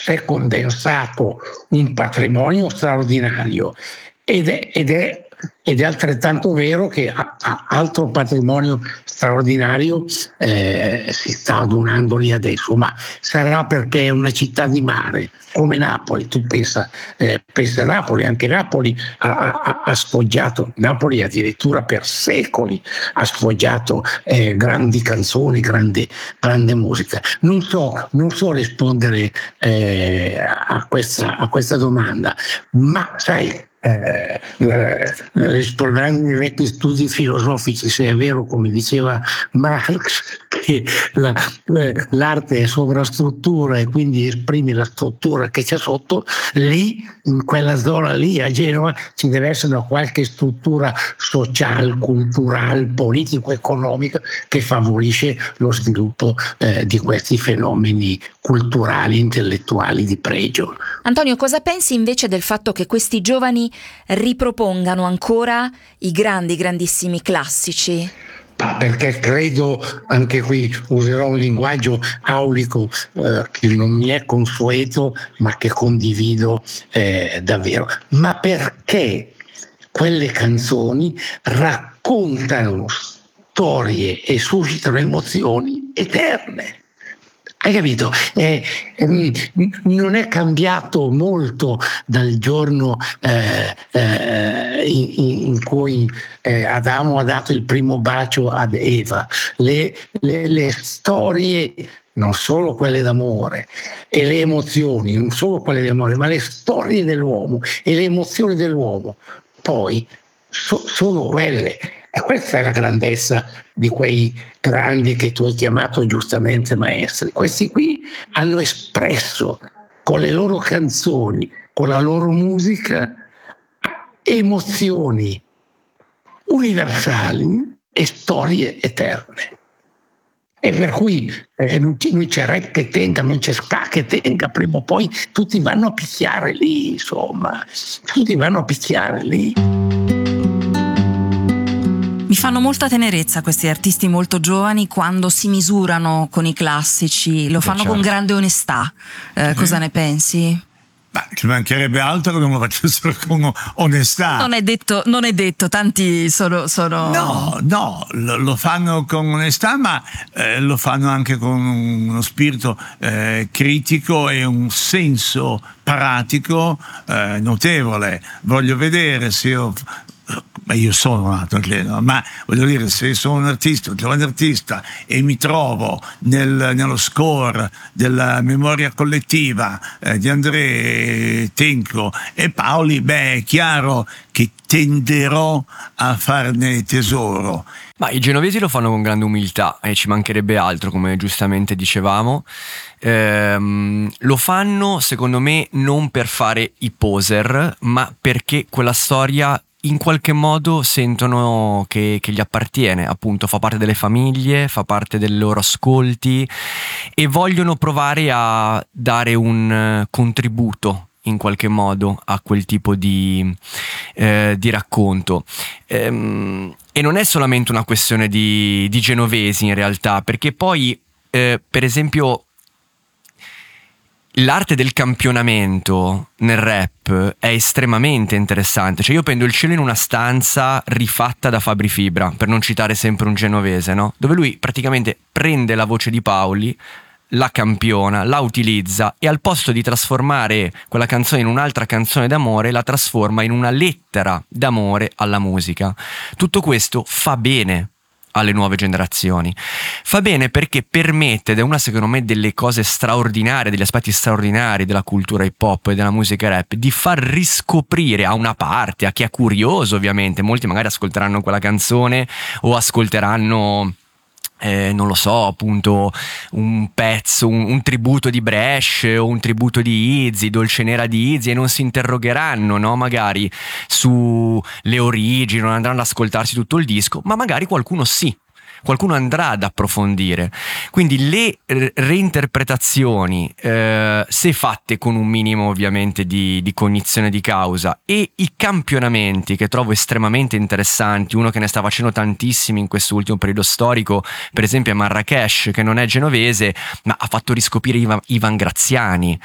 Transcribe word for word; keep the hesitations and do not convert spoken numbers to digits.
si è condensato un patrimonio straordinario ed è, ed è Ed è altrettanto vero che a, a altro patrimonio straordinario eh, si sta adunando lì adesso, ma sarà perché è una città di mare, come Napoli. Tu pensa, eh, pensa a Napoli, anche Napoli ha, ha, ha sfoggiato, Napoli addirittura per secoli ha sfoggiato eh, grandi canzoni, grande, grande musica. Non so, non so rispondere eh, a, questa, a questa domanda, ma sai, Eh, ristorando i vecchi studi filosofici, se è vero, come diceva Marx, che la, l'arte è sovrastruttura e quindi esprime la struttura che c'è sotto, lì, in quella zona lì, a Genova, ci deve essere una qualche struttura sociale, culturale, politico-economica che favorisce lo sviluppo eh, di questi fenomeni culturali, intellettuali di pregio. Antonio, cosa pensi invece del fatto che questi giovani ripropongano ancora i grandi, grandissimi classici? Ah, perché credo, anche qui userò un linguaggio aulico eh, che non mi è consueto, ma che condivido eh, davvero. Ma perché quelle canzoni raccontano storie e suscitano emozioni eterne. Hai capito? Eh, eh, non è cambiato molto dal giorno eh, eh, in, in cui eh, Adamo ha dato il primo bacio ad Eva. Le, le, le storie, non solo quelle d'amore, e le emozioni, non solo quelle d'amore, ma le storie dell'uomo e le emozioni dell'uomo, poi so, sono quelle. E questa è la grandezza di quei grandi che tu hai chiamato giustamente maestri. Questi qui hanno espresso con le loro canzoni, con la loro musica, emozioni universali e storie eterne. E per cui eh, non, non c'è re che tenga, non c'è ska che tenga, prima o poi tutti vanno a picchiare lì, insomma, tutti vanno a picchiare lì. Mi fanno molta tenerezza questi artisti molto giovani quando si misurano con i classici, lo fanno certo. con grande onestà. Eh, sì. Cosa ne pensi? Ma ci mancherebbe altro che non lo facessero con onestà. Non è detto, non è detto, tanti sono... sono... No, no, lo, lo fanno con onestà, ma eh, lo fanno anche con uno spirito eh, critico e un senso pratico eh, notevole. Voglio vedere se io... Ma io sono un altro atleta, ma voglio dire, se sono un artista, un giovane artista e mi trovo nel, nello score della memoria collettiva eh, di André, Tenco e Paoli, beh, è chiaro che tenderò a farne tesoro. Ma i genovesi lo fanno con grande umiltà e ci mancherebbe altro, come giustamente dicevamo. Ehm, lo fanno, secondo me, non per fare i poser, ma perché quella storia in qualche modo sentono che, che gli appartiene, appunto fa parte delle famiglie, fa parte dei loro ascolti e vogliono provare a dare un contributo in qualche modo a quel tipo di, eh, di racconto. Ehm, e non è solamente una questione di, di genovesi in realtà, perché poi eh, per esempio l'arte del campionamento nel rap è estremamente interessante. Cioè io prendo il cielo in una stanza rifatta da Fabri Fibra, per non citare sempre un genovese, no? Dove lui praticamente prende la voce di Paoli, la campiona, la utilizza e al posto di trasformare quella canzone in un'altra canzone d'amore la trasforma in una lettera d'amore alla musica. Tutto questo fa bene alle nuove generazioni. Fa bene perché permette, ed è una secondo me delle cose straordinarie, degli aspetti straordinari della cultura hip hop e della musica rap, di far riscoprire a una parte, a chi è curioso ovviamente, molti magari ascolteranno quella canzone o ascolteranno Eh, non lo so, appunto un pezzo, un, un tributo di Brescia o un tributo di Izzy, Dolce Nera di Izzy, e non si interrogheranno, no, magari sulle origini, non andranno ad ascoltarsi tutto il disco, ma magari qualcuno sì, qualcuno andrà ad approfondire. Quindi le reinterpretazioni, eh, se fatte con un minimo ovviamente di, di cognizione di causa, e i campionamenti che trovo estremamente interessanti, uno che ne sta facendo tantissimi in questo ultimo periodo storico, per esempio è Marrakesh, che non è genovese ma ha fatto riscoprire Ivan, Ivan Graziani,